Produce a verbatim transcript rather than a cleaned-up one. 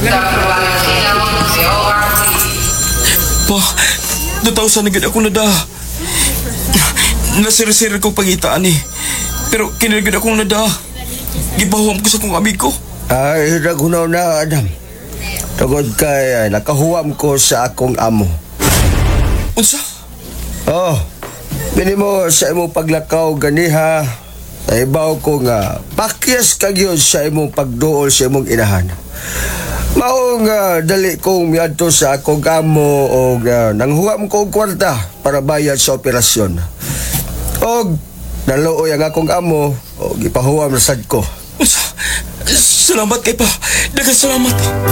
Pa, two thousand na gid ako nada. Nasir-sir ko pangitaan eh. Pero kinilagid akong nada. Gibawam ko sa kong amigo. Ay, nagunaw na, Adam. Tugod kay, ay, nakahuwam ko sa akong amo. Unsa? Oh, bini mo sa imong paglakaw ganiha. Naibaw ko nga, pakyas kag yun sa imong pagduol sa imong inahan. Mao nga dali kong miadto sa akong amo o uh, nanghuwam ko og kwarta para bayad sa operasyon. Og naluoy ang akong amo o gipahuwam na sad ko. Unsa? Salamat kay pa. Daghang salamat.